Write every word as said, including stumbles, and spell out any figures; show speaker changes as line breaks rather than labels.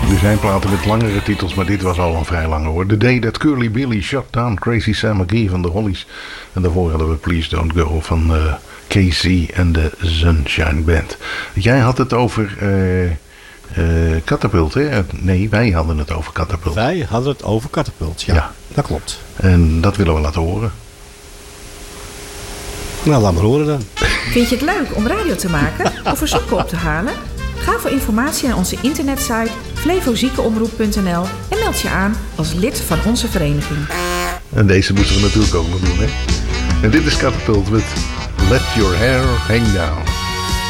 Er zijn platen met langere titels, maar dit was al een vrij lange hoor. The Day That Curly Billy Shut Down Crazy Sam McGee van de Hollies. En daarvoor hadden we Please Don't Go van uh, Casey en de Sunshine Band. Jij had het over uh, uh, Catapult, hè? Nee, wij hadden het over Catapult.
Wij hadden het over Catapult, ja. ja. Dat klopt.
En dat willen we laten horen.
Nou, laat maar horen dan.
Vind je het leuk om radio te maken of verzoeken op te halen? Ga voor informatie naar onze internetsite flevoziekenomroep punt n l en meld je aan als lid van onze vereniging.
En deze moeten we natuurlijk ook nog doen, hè? En dit is Catapult met Let Your Hair Hang Down.